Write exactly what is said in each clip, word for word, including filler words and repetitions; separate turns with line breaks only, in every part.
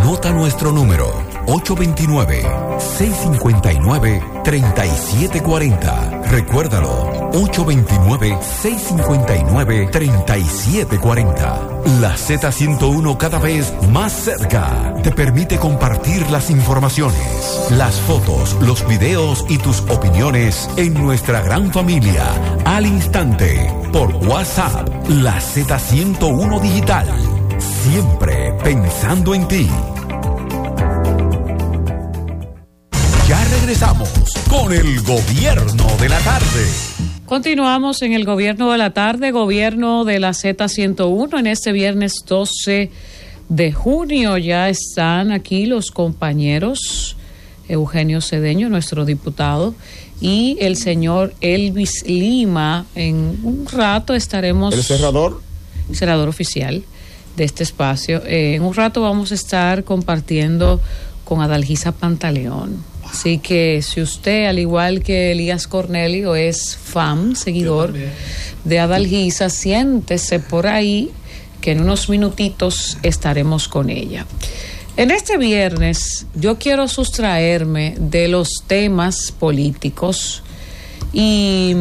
Anota nuestro número ocho dos nueve, seis cinco nueve, tres siete cuatro cero. Recuérdalo, ocho dos nueve, seis cinco nueve, tres siete cuatro cero. La Z ciento uno, cada vez más cerca, te permite compartir las informaciones, las fotos, los videos y tus opiniones en nuestra gran familia al instante por WhatsApp. La Z ciento uno Digital, siempre pensando en ti. Ya regresamos con el Gobierno de la Tarde.
Continuamos en el Gobierno de la Tarde, Gobierno de la Z ciento uno, en este viernes doce de junio. Ya están aquí los compañeros Eugenio Cedeño, nuestro diputado, y el señor Elvis Lima. En un rato estaremos...
El cerrador.
Cerrador oficial de este espacio. Eh, en un rato vamos a estar compartiendo con Adalgisa Pantaleón. Así que si usted, al igual que Elías Cornelio, es fan, seguidor de Adalgisa, siéntese por ahí que en unos minutitos estaremos con ella. En este viernes yo quiero sustraerme de los temas políticos y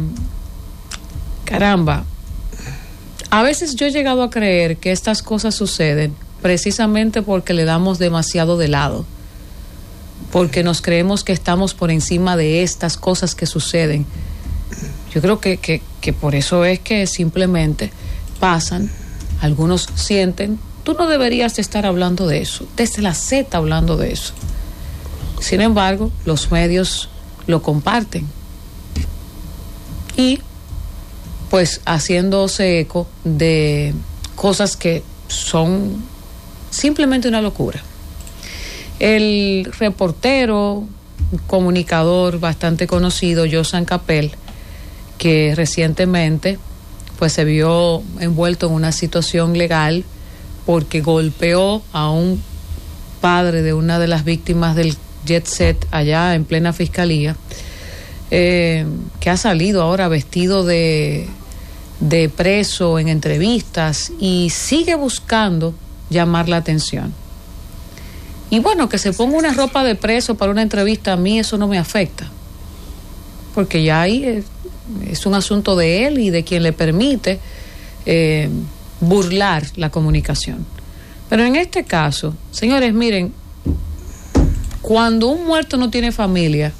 caramba, a veces yo he llegado a creer que estas cosas suceden precisamente porque le damos demasiado de lado, porque nos creemos que estamos por encima de estas cosas que suceden. Yo creo que, que, que por eso es que simplemente pasan, algunos sienten, tú no deberías estar hablando de eso, desde la Z hablando de eso. Sin embargo, los medios lo comparten y pues haciéndose eco de cosas que son simplemente una locura. El reportero, comunicador bastante conocido, Josan Capel, que recientemente pues se vio envuelto en una situación legal porque golpeó a un padre de una de las víctimas del Jet Set allá en plena fiscalía, eh, que ha salido ahora vestido de, de preso en entrevistas y sigue buscando llamar la atención. Y bueno, que se ponga una ropa de preso para una entrevista, a mí eso no me afecta, porque ya ahí es, es un asunto de él y de quien le permite eh, burlar la comunicación. Pero en este caso, señores, miren, cuando un muerto no tiene familia,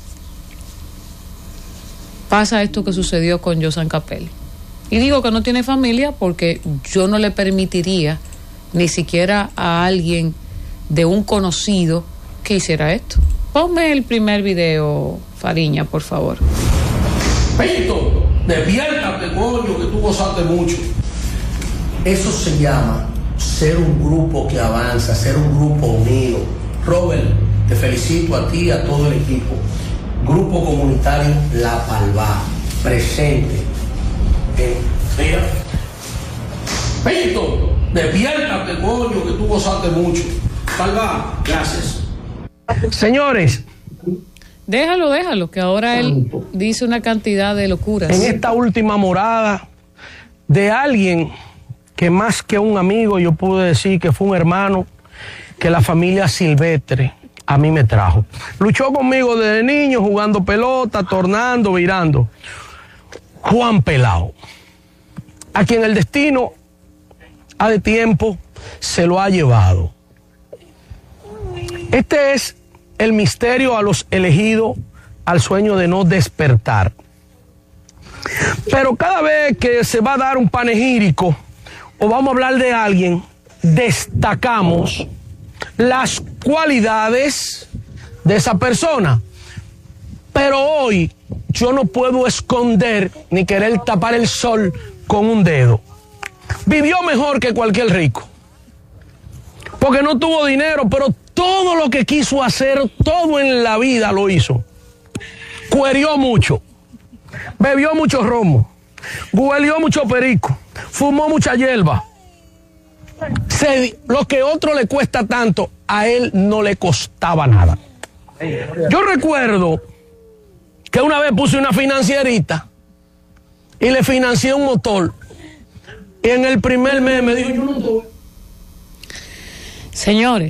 pasa esto que sucedió con Josan Capel. Y digo que no tiene familia porque yo no le permitiría ni siquiera a alguien de un conocido que hiciera esto. Ponme el primer video, Fariña, por favor.
Pito, despiértate, coño, que tú gozaste mucho. Eso se llama ser un grupo que avanza, ser un grupo unido. Robert, te felicito a ti y a todo el equipo. Grupo Comunitario La Palva, presente. Eh, mira. Pito, despiértate, coño, que tú gozaste mucho. Palva, gracias.
Señores,
déjalo, déjalo, que ahora él dice una cantidad de locuras.
En esta última morada de alguien que más que un amigo, yo pude decir que fue un hermano que la familia Silvestre a mí me trajo. Luchó conmigo desde niño, jugando pelota, tornando, virando. Juan Pelao, a quien el destino a de tiempo se lo ha llevado. Este es el misterio a los elegidos al sueño de no despertar. Pero cada vez que se va a dar un panegírico o vamos a hablar de alguien, destacamos las cualidades de esa persona. Pero hoy yo no puedo esconder ni querer tapar el sol con un dedo. Vivió mejor que cualquier rico, porque no tuvo dinero, pero todo lo que quiso hacer, todo en la vida lo hizo. Cuerió mucho, bebió mucho romo, huelió mucho perico, fumó mucha hierba. Se, lo que a otro le cuesta tanto, a él no le costaba nada. Yo recuerdo que una vez puse una financierita y le financié un motor. Y en el primer mes me dijo, yo no tuve.
Señores,